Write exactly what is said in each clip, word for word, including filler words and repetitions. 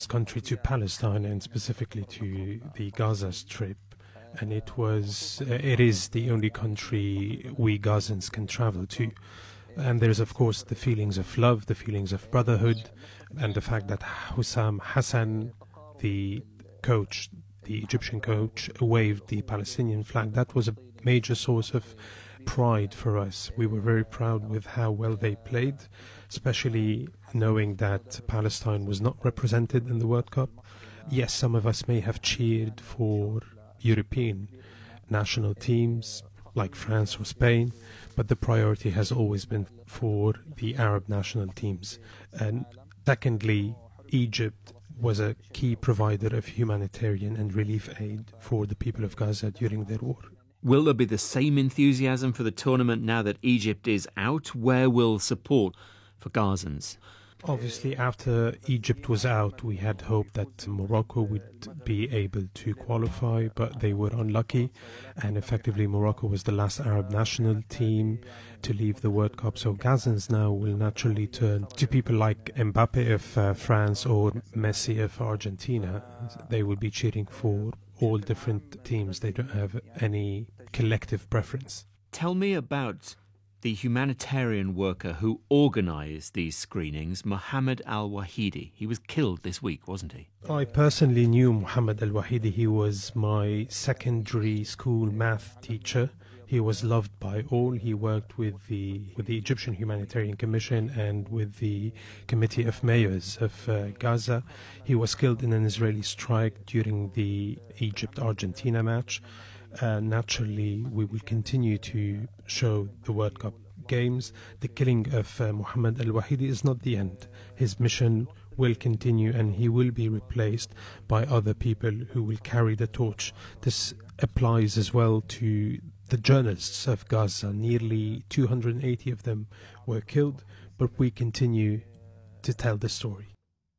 country to Palestine and specifically to the Gaza Strip. And it was, uh, it is the only country we Gazans can travel to. And there's, of course, the feelings of love, the feelings of brotherhood, and the fact that Hussam Hassan, the coach, the Egyptian coach, waved the Palestinian flag. That was a major source of pride for us. We were very proud with how well they played, especially knowing that Palestine was not represented in the World Cup. Yes, some of us may have cheered for European national teams like France or Spain, but the priority has always been for the Arab national teams. And secondly, Egypt was a key provider of humanitarian and relief aid for the people of Gaza during their war. Will there be the same enthusiasm for the tournament now that Egypt is out? Where will support for Gazans? Obviously, after Egypt was out, we had hoped that Morocco would be able to qualify, but they were unlucky. And effectively, Morocco was the last Arab national team to leave the World Cup. So Gazans now will naturally turn to people like Mbappe of uh, France or Messi of Argentina. They will be cheering for all different teams. They don't have any collective preference. Tell me about the humanitarian worker who organised these screenings, Mohammed Al-Wahidi. He was killed this week, wasn't he? I personally knew Mohammed Al-Wahidi. He was my secondary school math teacher. He was loved by all. He worked with the with the Egyptian Humanitarian Commission and with the Committee of Mayors of uh, Gaza. He was killed in an Israeli strike during the Egypt-Argentina match. Uh, naturally, we will continue to show the World Cup games. The killing of uh, Mohammed Al-Wahidi is not the end. His mission will continue and he will be replaced by other people who will carry the torch. This applies as well to the journalists of Gaza. Nearly two hundred eighty of them were killed, but we continue to tell the story.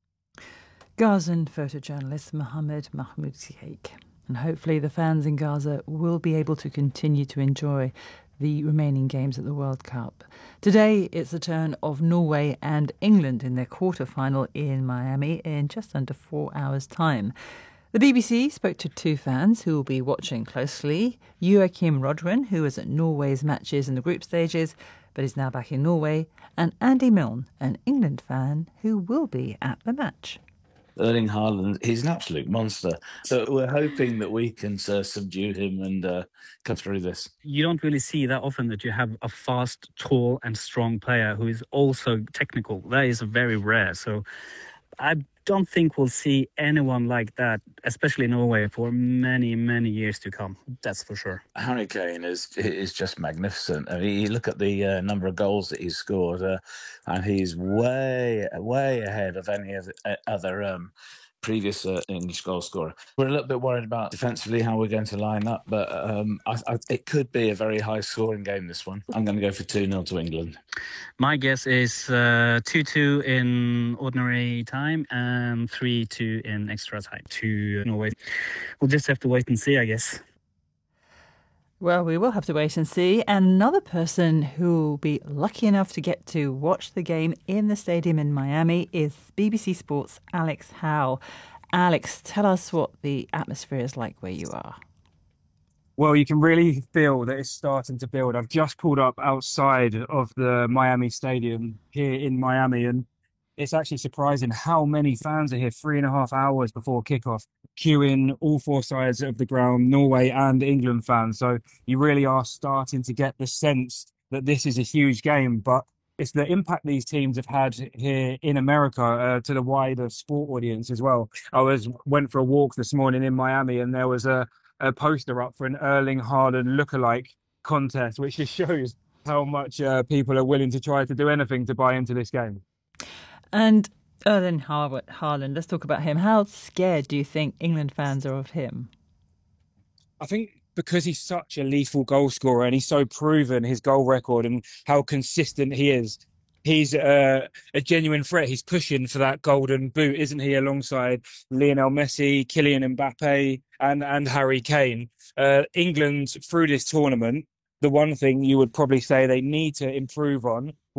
Gazan photojournalist Mohammed Mahmoud Sheikh. And hopefully the fans in Gaza will be able to continue to enjoy the remaining games at the World Cup. Today, it's the turn of Norway and England in their quarter-final in Miami in just under four hours' time. The B B C spoke to two fans who will be watching closely. Joachim Rodren, who was at Norway's matches in the group stages, but is now back in Norway, and Andy Milne, an England fan who will be at the match. Erling Haaland, he's an absolute monster. So we're hoping that we can uh, subdue him and uh, cut through this. You don't really see that often that you have a fast, tall and strong player who is also technical. That is very rare. So I don't think we'll see anyone like that, especially in Norway, for many, many years to come. That's for sure. Harry Kane is is just magnificent. I mean, you look at the uh, number of goals that he's scored, uh, and he's way, way ahead of any of the other um, previous uh, English goal scorer. We're a little bit worried about defensively how we're going to line up, but um, I, I, it could be a very high-scoring game, this one. I'm going to go for two nil to England. My guess is uh, two two in ordinary time and three two in extra time to Norway. We'll just have to wait and see, I guess. Well, we will have to wait and see. And another person who will be lucky enough to get to watch the game in the stadium in Miami is B B C Sports' Alex Howe. Alex, tell us what the atmosphere is like where you are. Well, you can really feel that it's starting to build. I've just pulled up outside of the Miami Stadium here in Miami, and it's actually surprising how many fans are here three and a half hours before kickoff, queuing all four sides of the ground, Norway and England fans. So you really are starting to get the sense that this is a huge game, but it's the impact these teams have had here in America uh, to the wider sport audience as well. I was went for a walk this morning in Miami, and there was a, a poster up for an Erling Haaland lookalike contest, which just shows how much uh, people are willing to try to do anything to buy into this game. And Erling Haaland, let's talk about him. How scared do you think England fans are of him? I think because he's such a lethal goal scorer and he's so proven his goal record and how consistent he is, he's uh, a genuine threat. He's pushing for that golden boot, isn't he, alongside Lionel Messi, Kylian Mbappe and, and Harry Kane. Uh, England, through this tournament, the one thing you would probably say they need to improve on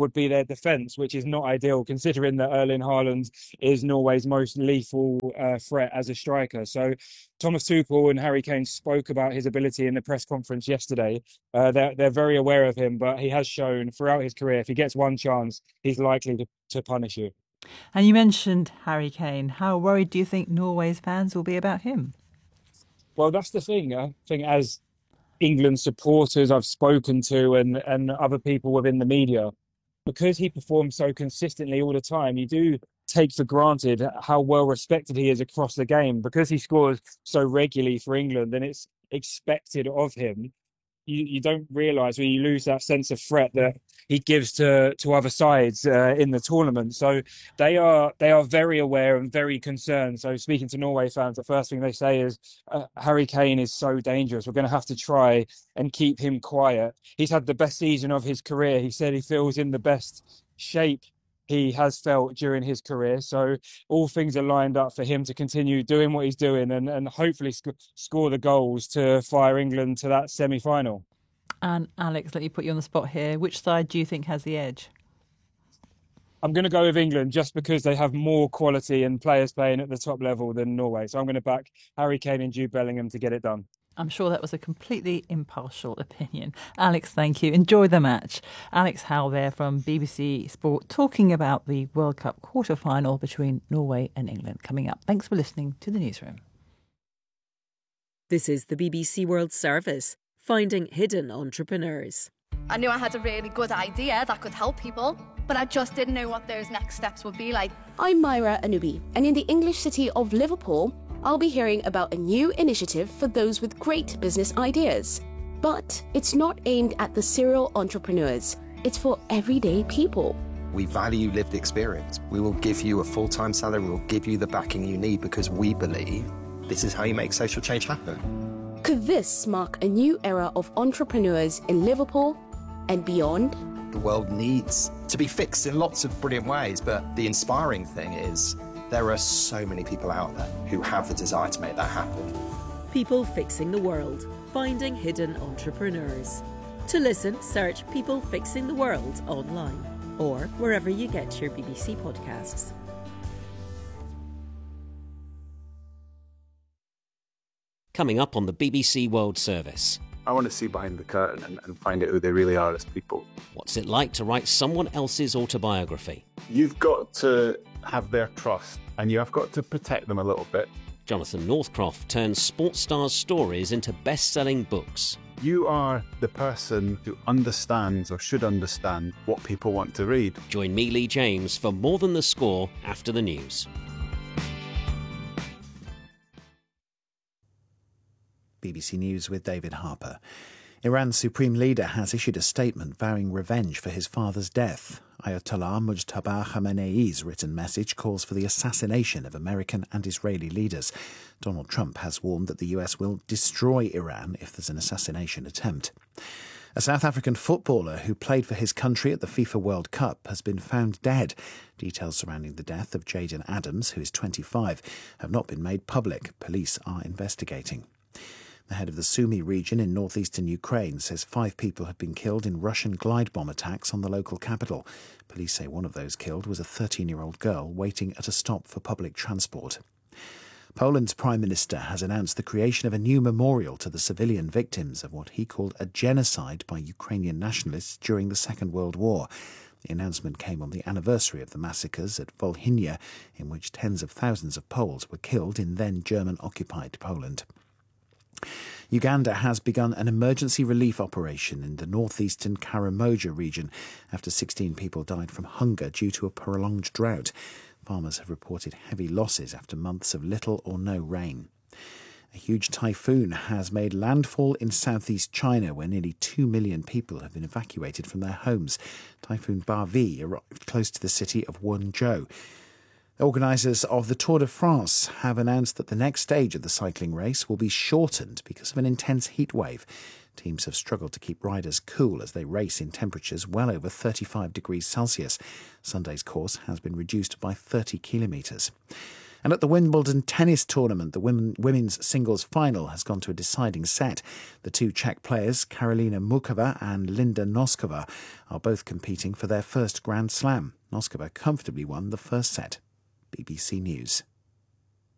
would be their defence, which is not ideal considering that Erling Haaland is Norway's most lethal uh, threat as a striker. So Thomas Tuchel and Harry Kane spoke about his ability in the press conference yesterday. Uh, they're, they're very aware of him, but he has shown throughout his career, if he gets one chance, he's likely to, to punish you. And you mentioned Harry Kane. How worried do you think Norway's fans will be about him? Well, that's the thing. I think as England supporters I've spoken to and, and other people within the media, because he performs so consistently all the time, you do take for granted how well respected he is across the game. Because he scores so regularly for England and it's expected of him, you, you don't realise, or you lose that sense of threat that he gives to to other sides uh, in the tournament. So they are they are very aware and very concerned. So speaking to Norway fans, the first thing they say is uh, Harry Kane is so dangerous. We're going to have to try and keep him quiet. He's had the best season of his career. He said he feels in the best shape he has felt during his career. So all things are lined up for him to continue doing what he's doing and, and hopefully sc- score the goals to fire England to that semi-final. And Alex, let me put you on the spot here. Which side do you think has the edge? I'm going to go with England just because they have more quality and players playing at the top level than Norway. So I'm going to back Harry Kane and Jude Bellingham to get it done. I'm sure that was a completely impartial opinion. Alex, thank you. Enjoy the match. Alex Howe there from B B C Sport talking about the World Cup quarter-final between Norway and England coming up. Thanks for listening to the Newsroom. This is the B B C World Service, finding hidden entrepreneurs. I knew I had a really good idea that could help people, but I just didn't know what those next steps would be like. I'm Myra Anubi, and in the English city of Liverpool, I'll be hearing about a new initiative for those with great business ideas. But it's not aimed at the serial entrepreneurs. It's for everyday people. We value lived experience. We will give you a full-time salary. We will give you the backing you need because we believe this is how you make social change happen. Could this mark a new era of entrepreneurs in Liverpool and beyond? The world needs to be fixed in lots of brilliant ways, but the inspiring thing is there are so many people out there who have the desire to make that happen. People Fixing the World, finding hidden entrepreneurs. To listen, search People Fixing the World online or wherever you get your B B C podcasts. Coming up on the B B C World Service. I want to see behind the curtain and, and find out who they really are as people. What's it like to write someone else's autobiography? You've got to have their trust and you have got to protect them a little bit. Jonathan Northcroft turns sports stars' stories into best-selling books. You are the person who understands or should understand what people want to read. Join me, Lee James, for More Than the Score after the news. B B C News with David Harper. Iran's supreme leader has issued a statement vowing revenge for his father's death. Ayatollah Mujtaba Khamenei's written message calls for the assassination of American and Israeli leaders. Donald Trump has warned that the U S will destroy Iran if there's an assassination attempt. A South African footballer who played for his country at the FIFA World Cup has been found dead. Details surrounding the death of Jaden Adams, who is twenty-five, have not been made public. Police are investigating. The head of the Sumy region in northeastern Ukraine says five people have been killed in Russian glide bomb attacks on the local capital. Police say one of those killed was a thirteen-year-old girl waiting at a stop for public transport. Poland's Prime Minister has announced the creation of a new memorial to the civilian victims of what he called a genocide by Ukrainian nationalists during the Second World War. The announcement came on the anniversary of the massacres at Volhynia, in which tens of thousands of Poles were killed in then German-occupied Poland. Uganda has begun an emergency relief operation in the northeastern Karamoja region after sixteen people died from hunger due to a prolonged drought. Farmers have reported heavy losses after months of little or no rain. A huge typhoon has made landfall in southeast China, where nearly two million people have been evacuated from their homes. Typhoon Bavi arrived close to the city of Wenzhou. Organisers of the Tour de France have announced that the next stage of the cycling race will be shortened because of an intense heat wave. Teams have struggled to keep riders cool as they race in temperatures well over thirty-five degrees Celsius. Sunday's course has been reduced by thirty kilometres. And at the Wimbledon tennis tournament, the women, women's singles final has gone to a deciding set. The two Czech players, Karolina Mukova and Linda Noskova, are both competing for their first Grand Slam. Noskova comfortably won the first set. B B C News.